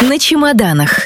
на чемоданах.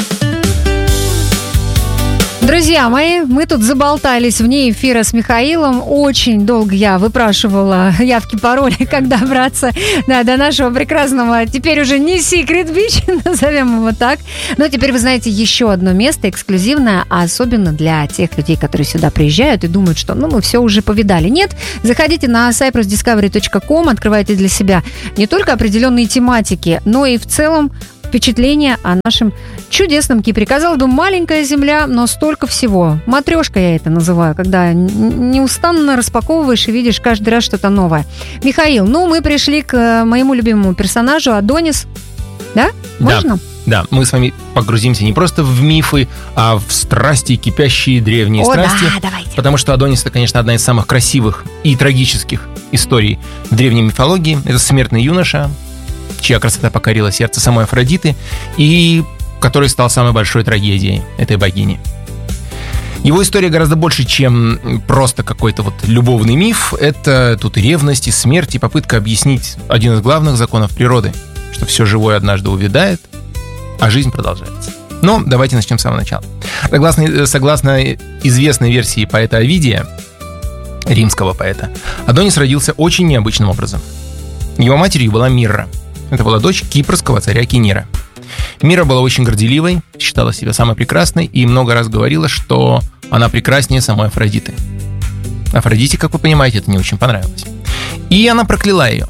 Друзья мои, мы тут заболтались вне эфира с Михаилом. Очень долго я выпрашивала явки, пароли, как добраться до нашего прекрасного, теперь уже не Secret Beach, назовем его так. Но теперь вы знаете еще одно место эксклюзивное, а особенно для тех людей, которые сюда приезжают и думают, что мы все уже повидали. Нет, заходите на cyprusdiscovery.com, открывайте для себя не только определенные тематики, но и в целом впечатление о нашем чудесном Кипре. Казалось бы, маленькая земля, но столько всего. Матрешка я это называю, когда неустанно распаковываешь и видишь каждый раз что-то новое. Михаил, мы пришли к моему любимому персонажу Адонис. Да? Можно? Да, мы с вами погрузимся не просто в мифы, а в страсти, кипящие древние страсти. Да, давайте. Потому что Адонис — это, конечно, одна из самых красивых и трагических историй в древней мифологии. Это смертный юноша, чья красота покорила сердце самой Афродиты, и который стал самой большой трагедией этой богини. Его история гораздо больше, чем просто какой-то любовный миф. Это тут и ревность, и смерть, и попытка объяснить один из главных законов природы, что все живое однажды увядает, а жизнь продолжается. Но давайте начнем с самого начала. Согласно известной версии поэта Овидия, римского поэта, Адонис родился очень необычным образом. Его матерью была Мирра. Это была дочь кипрского царя Кинира. Мирра была очень горделивой, считала себя самой прекрасной и много раз говорила, что она прекраснее самой Афродиты. Афродите, как вы понимаете, это не очень понравилось. И она прокляла ее.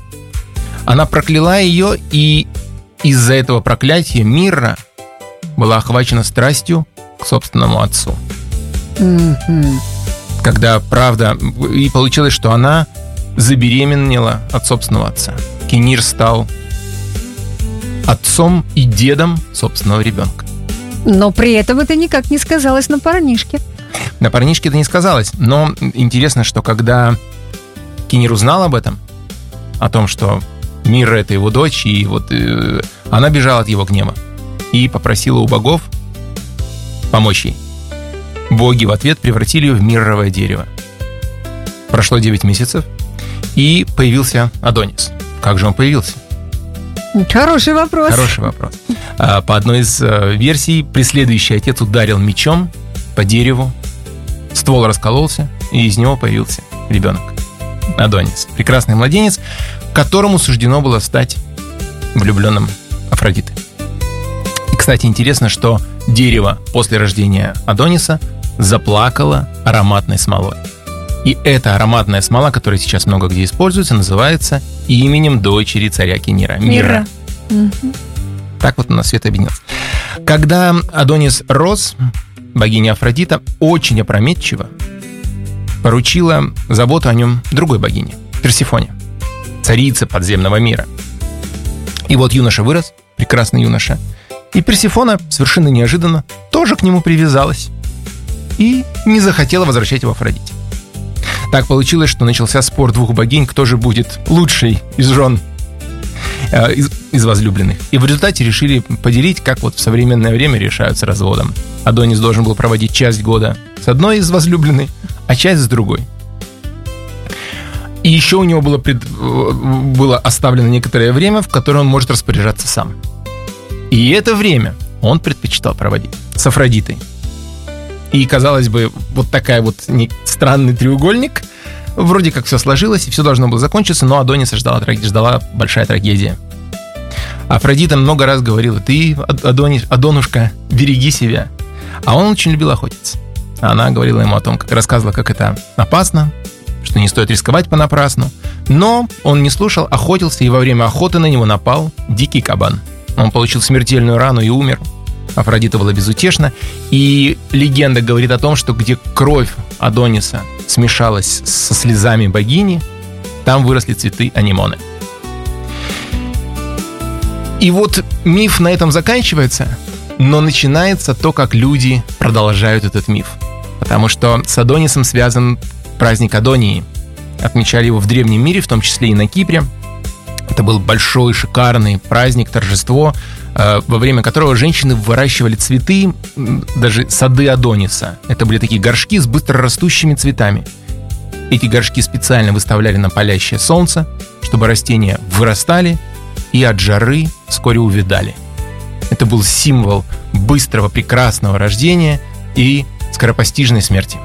И из-за этого проклятия Мирра была охвачена страстью к собственному отцу. Когда, правда, и получилось, что она забеременела от собственного отца. Кинир стал отцом и дедом собственного ребенка. Но при этом это никак не сказалось на парнишке. На парнишке это не сказалось. Но интересно, что когда Кинир узнал об этом, о том, что Мирра — это его дочь, и она бежала от его гнева и попросила у богов помочь ей. Боги в ответ превратили ее в мирровое дерево. Прошло 9 месяцев, и появился Адонис. Как же он появился? Хороший вопрос. По одной из версий, преследующий отец ударил мечом по дереву, ствол раскололся, и из него появился ребенок. Адонис. Прекрасный младенец, которому суждено было стать влюбленным Афродиты. И, кстати, интересно, что дерево после рождения Адониса заплакало ароматной смолой. И эта ароматная смола, которая сейчас много где используется, называется именем дочери царя Кинира — Мирра. Так она свет объединилась. Когда Адонис рос, богиня Афродита очень опрометчиво поручила заботу о нем другой богине — Персефоне, царице подземного мира. И вот юноша вырос, прекрасный юноша, и Персефона совершенно неожиданно тоже к нему привязалась и не захотела возвращать его Афродите. Так получилось, что начался спор двух богинь, кто же будет лучшей из жен, из возлюбленных. И в результате решили поделить, как в современное время решают с разводом. Адонис должен был проводить часть года с одной из возлюбленной, а часть с другой. И еще у него было оставлено некоторое время, в которое он может распоряжаться сам. И это время он предпочитал проводить с Афродитой. И, казалось бы, такая странный треугольник. Вроде как все сложилось, и все должно было закончиться, но Адониса ждала большая трагедия. Афродита много раз говорила: ты, Адонушка, береги себя. А он очень любил охотиться. Она говорила ему о том, рассказывала, как это опасно, что не стоит рисковать понапрасну. Но он не слушал, охотился, и во время охоты на него напал дикий кабан. Он получил смертельную рану и умер. Афродита была безутешна, и легенда говорит о том, что где кровь Адониса смешалась со слезами богини, там выросли цветы анимоны. И миф на этом заканчивается, но начинается то, как люди продолжают этот миф. Потому что с Адонисом связан праздник Адонии. Отмечали его в древнем мире, в том числе и на Кипре. Это был большой, шикарный праздник, торжество, во время которого женщины выращивали цветы, даже сады Адониса. Это были такие горшки с быстрорастущими цветами. Эти горшки специально выставляли на палящее солнце, чтобы растения вырастали и от жары вскоре увядали. Это был символ быстрого, прекрасного рождения и скоропостижной смерти.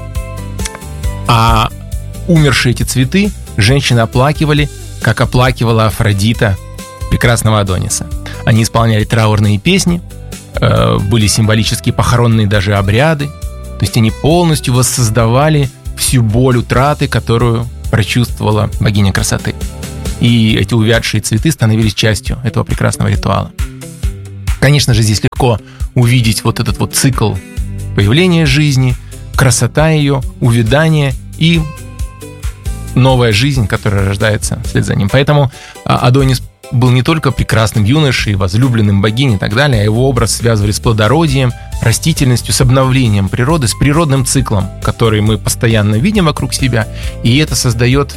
А умершие эти цветы женщины оплакивали, как оплакивала Афродита прекрасного Адониса. Они исполняли траурные песни, были символические похоронные даже обряды. То есть они полностью воссоздавали всю боль утраты, которую прочувствовала богиня красоты. И эти увядшие цветы становились частью этого прекрасного ритуала. Конечно же, здесь легко увидеть вот этот вот цикл появления жизни, красота ее, увядание и новая жизнь, которая рождается вслед за ним. Поэтому Адонис был не только прекрасным юношей, возлюбленным богиней и так далее, а его образ связывали с плодородием, растительностью, с обновлением природы, с природным циклом, который мы постоянно видим вокруг себя. И это создает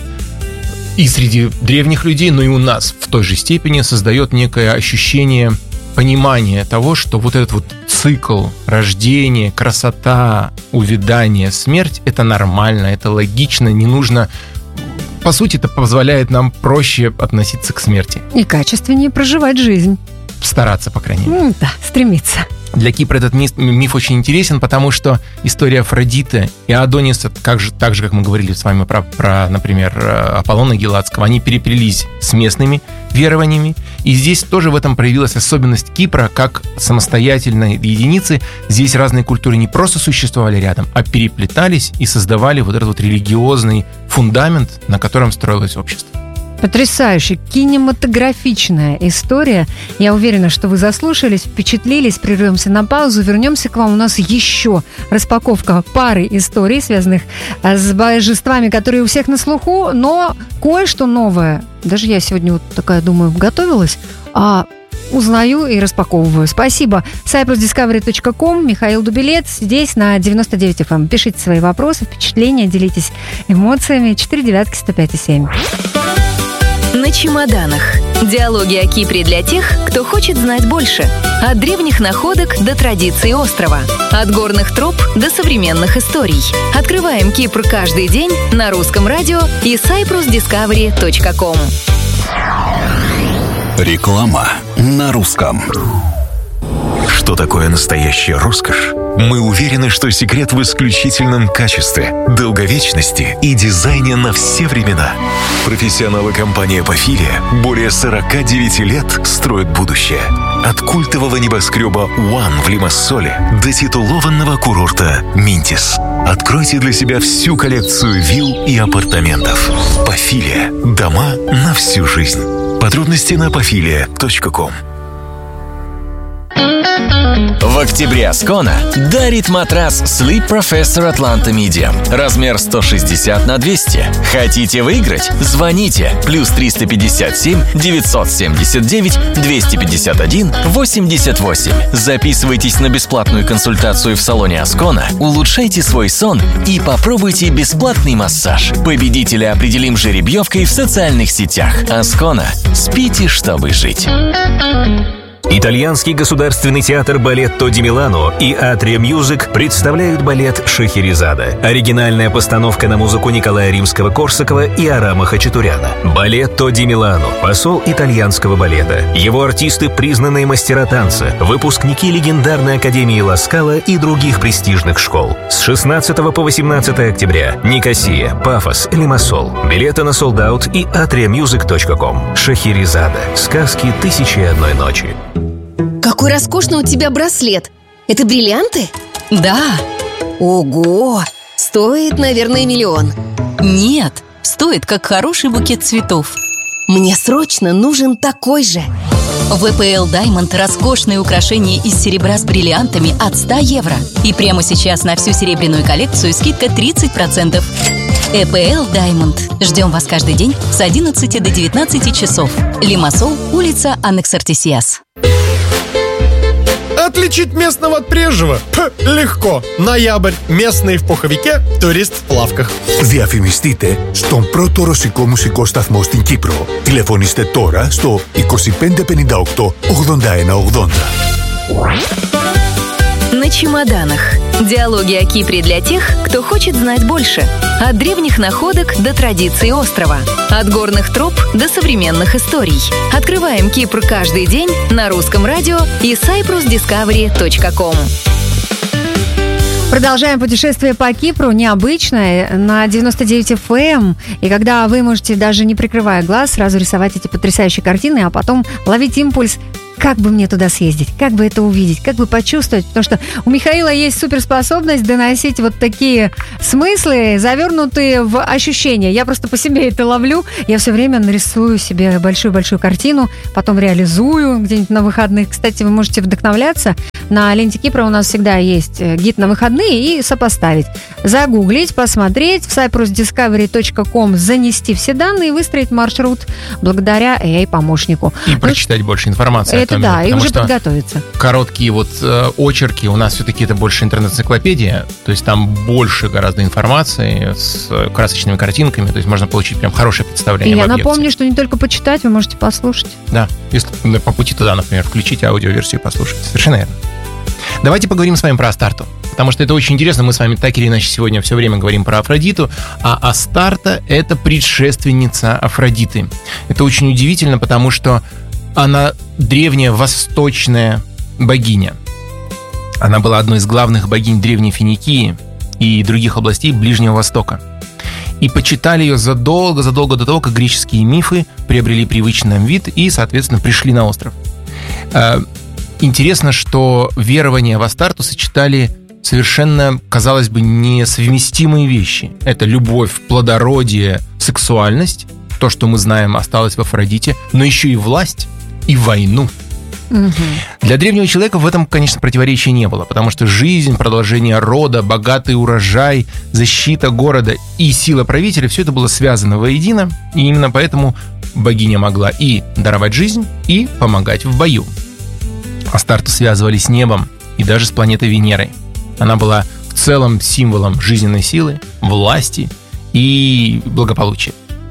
и среди древних людей, но и у нас в той же степени создает некое ощущение понимания того, что вот этот вот цикл рождения, красота, увядание, смерть — это нормально, это логично, не нужно. По сути, это позволяет нам проще относиться к смерти. И качественнее проживать жизнь. Стараться, по крайней мере. Да, стремиться. Для Кипра этот миф очень интересен, потому что история Афродиты и Адониса, так же, как мы говорили с вами про, например, Аполлона Геладского, они переплелись с местными верованиями. И здесь тоже в этом проявилась особенность Кипра как самостоятельной единицы. Здесь разные культуры не просто существовали рядом, а переплетались и создавали вот этот вот религиозный фундамент, на котором строилось общество. Потрясающая, кинематографичная история. Я уверена, что вы заслушались, впечатлились. Прервемся на паузу, вернемся к вам. У нас еще распаковка пары историй, связанных с божествами, которые у всех на слуху, но кое-что новое. Даже я сегодня вот такая, думаю, готовилась, узнаю и распаковываю. Спасибо. cyprusdiscovery.com, Михаил Дубилец, здесь на 99 FM. Пишите свои вопросы, впечатления, делитесь эмоциями. 499-105-7. На чемоданах. Диалоги о Кипре для тех, кто хочет знать больше. От древних находок до традиций острова. От горных троп до современных историй. Открываем Кипр каждый день на русском радио и cyprusdiscovery.com. Реклама на русском. Что такое настоящая роскошь? Мы уверены, что секрет в исключительном качестве, долговечности и дизайне на все времена. Профессионалы компании «Пафилия» более 49 лет строят будущее. От культового небоскреба «One» в Лимассоле до титулованного курорта «Минтис». Откройте для себя всю коллекцию вилл и апартаментов. «Пафилия» – дома на всю жизнь. Подробности на pafilia.com. В октябре Аскона дарит матрас Sleep Professor Atlanta Medium. Размер 160 на 200. Хотите выиграть? Звоните. Плюс 357 979 251 88. Записывайтесь на бесплатную консультацию в салоне Аскона, улучшайте свой сон и попробуйте бесплатный массаж. Победителя определим жеребьевкой в социальных сетях. Аскона. Спите, чтобы жить. Итальянский государственный театр «Балетто ди Милано» и «Атриа Мьюзик» представляют балет «Шахерезада». Оригинальная постановка на музыку Николая Римского-Корсакова и Арама Хачатуряна. «Балетто ди Милано» – посол итальянского балета. Его артисты – признанные мастера танца, выпускники легендарной Академии Ла Скала и других престижных школ. С 16 по 18 октября. Никосия, Пафос, Лимассол. Билеты на солдаут и atriamusic.com. «Шахерезада». Сказки «Тысячи и одной ночи». Какой роскошный у тебя браслет. Это бриллианты? Да. Ого! Стоит, наверное, миллион. Нет, стоит как хороший букет цветов. Мне срочно нужен такой же. В EPL Diamond роскошные украшения из серебра с бриллиантами от 100 евро. И прямо сейчас на всю серебряную коллекцию скидка 30%. EPL Diamond. Ждем вас каждый день с 11 до 19 часов. Лимассол, улица Аннекс-Артисиас. Отличить местного от приезжего? Легко. Ноябрь. Местный в пуховике, турист в плавках. Διαφημιστείτε στον πρώτο ρωσικό μουσικό σταθμό στην Κύπρο. Τηλεφωνήστε τώρα στο 2558 8180. На чемоданах. Диалоги о Кипре для тех, кто хочет знать больше. От древних находок до традиций острова. От горных троп до современных историй. Открываем Кипр каждый день на Русском радио и cyprusdiscovery.com. Продолжаем путешествие по Кипру, необычное, на 99 FM. И когда вы можете, даже не прикрывая глаз, сразу рисовать эти потрясающие картины, а потом ловить импульс, как бы мне туда съездить, как бы это увидеть, как бы почувствовать. Потому что у Михаила есть суперспособность доносить вот такие смыслы, завернутые в ощущения. Я просто по себе это ловлю. Я все время нарисую себе большую-большую картину, потом реализую где-нибудь на выходных. Кстати, вы можете вдохновляться. На ленте Кипра у нас всегда есть гид на выходные и сопоставить. Загуглить, посмотреть, в cyprusdiscovery.com занести все данные и выстроить маршрут благодаря AI-помощнику. И прочитать больше информации. Это да, и уже подготовиться. Короткие вот очерки, у нас все-таки это больше интернет-энциклопедия, то есть там больше гораздо информации с красочными картинками, то есть можно получить прям хорошее представление об объекте. Я напомню, что не только почитать, вы можете послушать. Да, если по пути туда, например, включить аудиоверсию и послушать. Совершенно верно. Давайте поговорим с вами про Астарту, потому что это очень интересно. Мы с вами так или иначе сегодня все время говорим про Афродиту, а Астарта — это предшественница Афродиты. Это очень удивительно, потому что она древняя восточная богиня. Она была одной из главных богинь Древней Финикии и других областей Ближнего Востока. И почитали ее задолго до того, как греческие мифы приобрели привычный нам вид и, соответственно, пришли на остров. Интересно, что верования в Астарту сочетали совершенно, казалось бы, несовместимые вещи. Это любовь, плодородие, сексуальность, то, что мы знаем, осталось в Афродите, но еще и власть и войну. Угу. Для древнего человека в этом, конечно, противоречия не было, потому что жизнь, продолжение рода, богатый урожай, защита города и сила правителя — все это было связано воедино, и именно поэтому богиня могла и даровать жизнь, и помогать в бою. Астарту связывали с небом и даже с планетой Венерой. Она была в целом символом жизненной силы, власти и благополучия.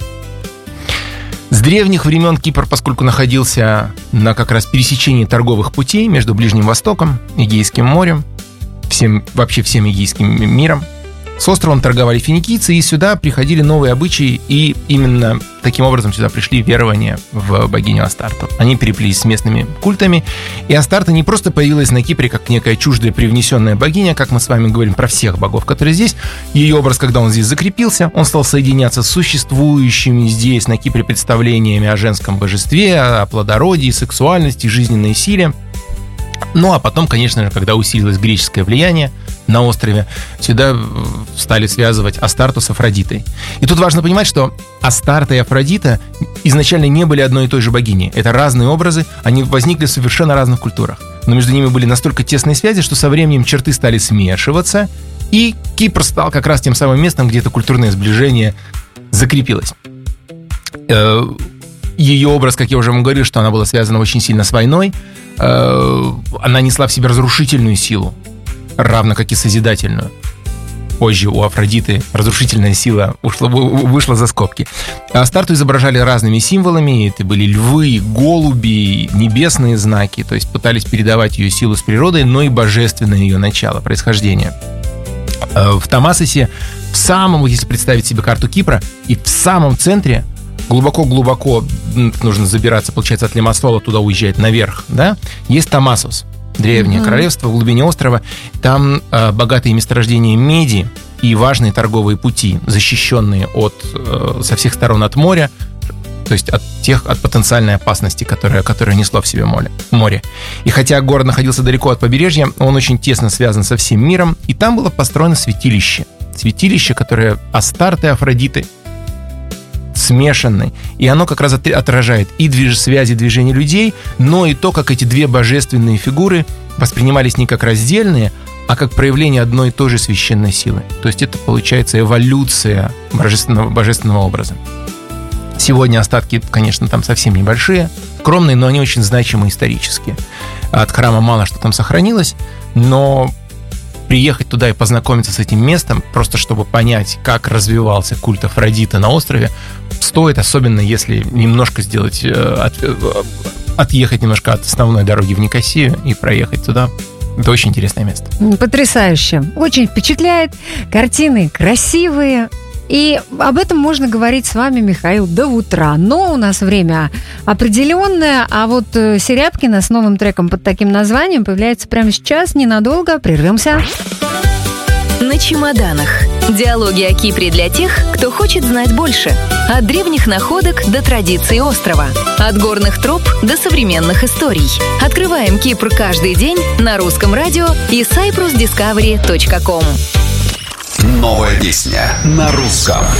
С древних времен Кипр, поскольку находился на как раз пересечении торговых путей между Ближним Востоком, Эгейским морем, всем Эгейским миром, с островом торговали финикийцы, и сюда приходили новые обычаи, и именно таким образом сюда пришли верования в богиню Астарту. Они переплелись с местными культами, и Астарта не просто появилась на Кипре как некая чуждая привнесенная богиня, как мы с вами говорим про всех богов, которые здесь. Ее образ, когда он здесь закрепился, он стал соединяться с существующими здесь на Кипре представлениями о женском божестве, о плодородии, сексуальности, жизненной силе. Ну а потом, конечно же, когда усилилось греческое влияние на острове, сюда стали связывать Астарту с Афродитой. И тут важно понимать, что Астарта и Афродита изначально не были одной и той же богиней. Это разные образы, они возникли в совершенно разных культурах. Но между ними были настолько тесные связи, что со временем черты стали смешиваться, и Кипр стал как раз тем самым местом, где это культурное сближение закрепилось. Ее образ, как я уже вам говорил, что она была связана очень сильно с войной, она несла в себе разрушительную силу, равно как и созидательную. Позже у Афродиты разрушительная сила вышла за скобки. Астарту изображали разными символами. Это были львы, голуби, небесные знаки. То есть пытались передавать ее силу с природой, но и божественное ее начало, происхождение. В Тамасосе, если представить себе карту Кипра, и в самом центре, глубоко-глубоко нужно забираться, получается, от Лимассола туда уезжать наверх, да, есть Тамасос, древнее королевство в глубине острова. Там богатые месторождения меди и важные торговые пути, защищенные со всех сторон от моря, то есть от потенциальной опасности, которая несло в себе море. И хотя город находился далеко от побережья, он очень тесно связан со всем миром, и там было построено святилище, которое Астарты и Афродиты смешанный, и оно как раз отражает и связи движения людей, но и то, как эти две божественные фигуры воспринимались не как раздельные, а как проявление одной и той же священной силы. То есть это получается эволюция божественного образа. Сегодня остатки, конечно, там совсем небольшие, скромные, но они очень значимы исторически. От храма мало что там сохранилось, но приехать туда и познакомиться с этим местом, просто чтобы понять, как развивался культ Афродиты на острове, стоит, особенно если немножко отъехать немножко от основной дороги в Никосию и проехать туда, Это очень интересное место. Потрясающе. Очень впечатляет. Картины красивые. И об этом можно говорить с вами, Михаил, до утра. Но у нас время определенное. А вот Серябкина с новым треком под таким названием появляется прямо сейчас. Ненадолго. Прервемся. На чемоданах. Диалоги о Кипре для тех, кто хочет знать больше. От древних находок до традиций острова. От горных троп до современных историй. Открываем Кипр каждый день на Русском радио и cyprusdiscovery.com. Новая песня на русском.